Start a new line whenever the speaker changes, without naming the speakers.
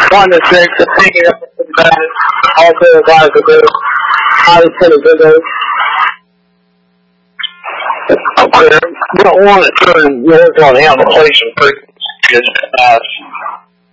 1 to 6, opinion of the bad, also advised to do highly put Okay, we don't want it to work on the application frequency.